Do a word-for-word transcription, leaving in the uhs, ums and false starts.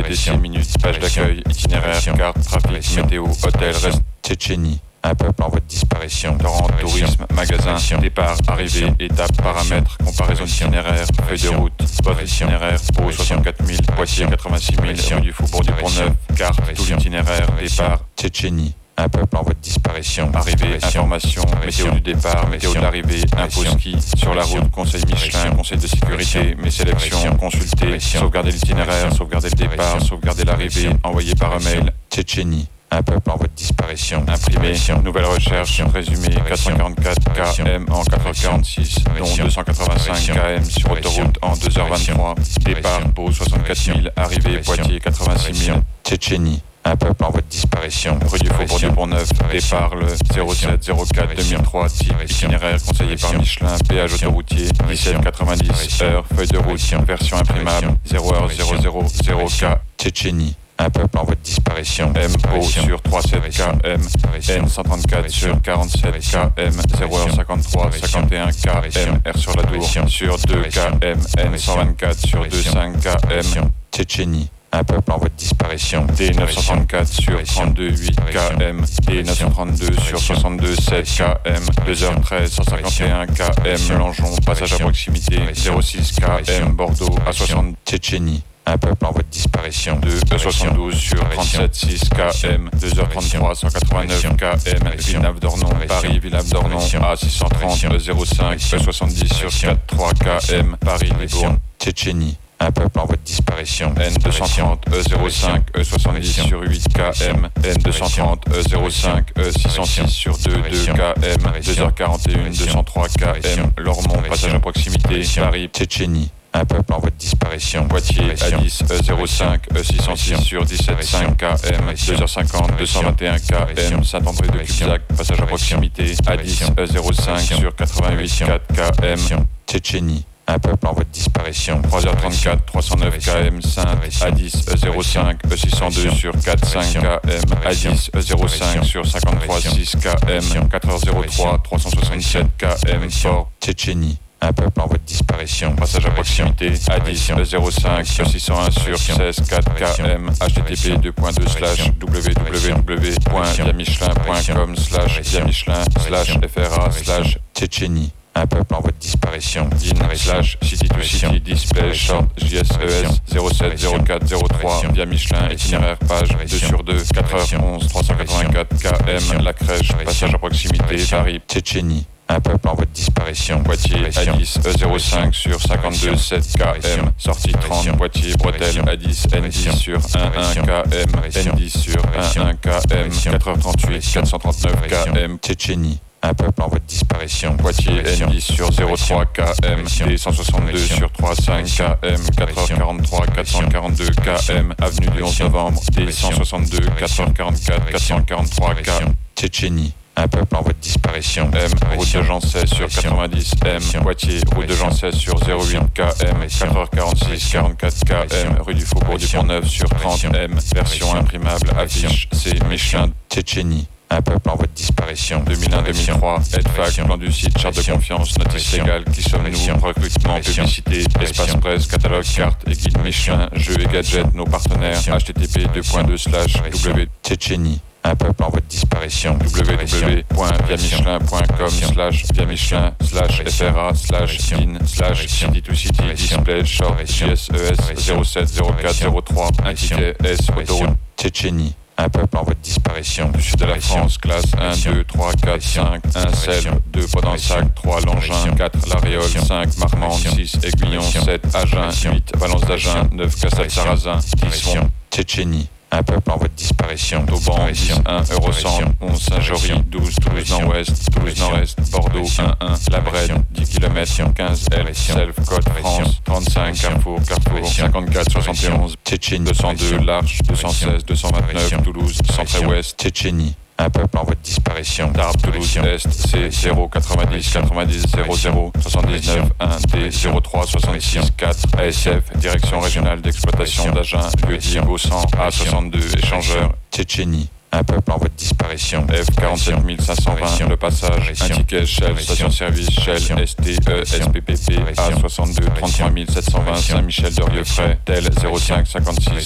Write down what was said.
G D C, minutes, page d'accueil, itinéraire, carte, trafic, météo, hôtel, reste. Tchétchénie, un peuple en voie de disparition. Torrent, tourisme, magasin, départ, arrivée, étape, paramètres, comparaison d'itinéraire, feuille de route, spot itinéraire, Pau soixante-quatre mille, Poitiers quatre-vingt-six mille, rue du Faubourg du Pont-Neuf, carte, tout l'itinéraire, départ. Tchétchénie, un peuple en voie de disparition. Arrivée, information, météo du départ, météo de l'arrivée, info ski, sur la route, conseil Michelin, conseil de sécurité, mes sélections, consulter, sauvegarder l'itinéraire, sauvegarder le départ, sauvegarder l'arrivée, envoyer par email. Tchétchénie, un peuple en voie de disparition. Imprimé, nouvelle recherche, résumé, quatre cent quarante-quatre km en quatre heures quarante-six, dont deux cent quatre-vingt-cinq kilomètres sur autoroute en deux heures vingt-trois. Départ, Pau soixante-quatre mille, arrivée, Poitiers quatre-vingt-six mille. Tchétchénie, un peuple en voie de disparition. Rue du Faubourg du Pont-Neuf, départ le zéro sept zéro quatre deux mille trois, type itinéraire conseillé par Michelin, péage autoroutier, dix-sept quatre-vingt-dix, heure, feuille de route, version imprimable, zéro heure zéro zéro zéro K. Tchétchénie, un peuple en voie de disparition. M O sur trente-sept kilomètres, N cent trente-quatre sur quarante-sept kilomètres, zéro heure cinquante-trois cinquante et un kilomètres, R sur la Dour sur deux kilomètres, N cent vingt-quatre sur vingt-cinq kilomètres. Tchétchénie, un peuple en voie de disparition. D neuf cent trente-quatre sur trente-deux huit kilomètres, D neuf cent trente-deux sur soixante-deux sept kilomètres, deux heures treize cent cinquante et un kilomètres, Langeon, passage à proximité, zéro six kilomètres, Bordeaux à soixante. Tchétchénie, un peuple en voie de disparition. deux E soixante-douze sur trente-sept six kilomètres, deux heures trente-trois cent quatre-vingt-neuf kilomètres, Villeneuve-d'Ornon, Paris, Villeneuve-d'Ornon, A six cent trente, zéro cinq, E soixante-dix sur quatre-vingt-trois kilomètres, Paris, Libourne. Tchétchénie, un peuple en voie de disparition. N deux cent trente, E zéro cinq, E soixante-dix sur huit kilomètres, N deux cent trente, E zéro cinq, E six cent six sur deux, deux kilomètres, deux heures quarante et un, deux cent trois kilomètres, Lormont, passage à proximité, Paris. Tchétchénie, un peuple en voie de disparition. Poitiers, A dix, E zéro cinq, E six cent six sur dix-sept cinq kilomètres, deux heures cinquante, deux cent vingt et un kilomètres, Saint-André de Cubzac, passage à proximité, A dix, E zéro cinq sur quatre-vingt-huit quatre kilomètres. Tchétchénie, un peuple en voie de disparition. trois heures trente-quatre, trois cent neuf kilomètres, Sainte, A dix, E zéro cinq, E six cent deux sur quatre-vingt-cinq kilomètres, A dix, E zéro cinq sur cinquante-trois six kilomètres, quatre heures zéro trois, trois cent soixante-sept kilomètres, Port. Tchétchénie, un peuple en voie de disparition. Passage à proximité, A dix, E zéro cinq, E six cent un sur seize quatre kilomètres, H T T P deux point deux slash w w w point via michelin point com slash via michelin slash F R A slash. Tchétchénie, un peuple en voie de disparition. D I N slash city to city display short J S E S zéro sept zéro quatre zéro trois via Michelin, itinéraire page deux sur deux, quatre heures onze, trois cent quatre-vingt-quatre kilomètres, La Crèche, passage à proximité, Paris. Tchétchénie, un peuple en voie de disparition. Poitiers, A dix, E zéro cinq sur cinquante-deux sept kilomètres, sortie trente, Poitiers, Bretelle, A dix, N dix sur onze kilomètres, N dix sur onze kilomètres, quatre heures trente-huit, quatre cent trente-neuf kilomètres. Tchétchénie, un peuple en voie de disparition. Poitiers, N dix sur zéro trois kilomètres, D cent soixante-deux sur trente-cinq kilomètres, quatre heures quarante-trois, quatre cent quarante-deux kilomètres, avenue du onze novembre, D cent soixante-deux, quatre heures quarante-quatre, quatre cent quarante-trois kilomètres. Tchétchénie, un peuple en voie de disparition. M, route de Jancès sur quatre-vingt-dix M, Poitiers, route de Jancès sur zéro huit kilomètres, quatre heures quarante-six, quarante-quatre kilomètres, rue du Faubourg du Pont-Neuf sur trente M, version imprimable, affiche, C, Michelin. Tchétchénie, un peuple en voie de disparition. deux mille un deux mille trois, E D F A C, plan du site, charte de confiance, notice légale, qui sommes-nous, recrutement, publicité, espace presse, catalogue, carte et guide Michelin, jeux et gadgets, nos partenaires, H T T P deux point deux slash w. Tchétchénie, un peuple en voie de disparition. w w w point via michelin point com slash via michelin slash F R A slash D I N slash city to city display short J S E S zéro sept zéro quatre zéro trois, un ticket S autoroute. Tchétchénie, un peuple en voie de disparition. Du sud de la France, classe un, deux, trois, quatre, cinq, un, Selve, deux, Podensac, trois, Langin, quatre, L'Aréole, cinq, Marmande, six, Aiguillon, sept, Agen, huit, Valence d'Agen, neuf, Castel-Sarrazin, dix, Font. Tchétchénie, un peuple en voie de disparition. Auban, dix, un, Eurocentre, onze, Saint-Jory, douze, Toulouse Nord-Ouest, Toulouse Nord-Est, Bordeaux, un, un, La Brède, dix kilomètres, quinze, L, Selve, Côte, France, trente-cinq, Carrefour, Carrefour, cinquante-quatre, soixante et onze, Tchétchénie, deux cent deux, L'Arche, deux cent seize, deux cent vingt-neuf, Toulouse, Centre-Ouest, Tchétchénie, un peuple en voie de disparition. Tarbes, Toulouse, Est, C, zéro, quatre-vingt-dix, quatre-vingt-dix, zéro, zéro, soixante-dix-neuf, un, D, zéro trois, soixante-six, quatre, A S F, Direction Régionale d'Exploitation d'Agen, lieu-dit Beaucent, A soixante-deux, échangeur. Tchétchénie, un peuple en voie de disparition. F quarante-sept mille cinq cent vingt, le passage, un ticket Shell, station-service Shell, S T E, S P P P, A soixante-deux, trente-trois mille sept cent vingt, Saint-Michel-de-Rieux-Fray, tel zéro cinq, cinquante-six,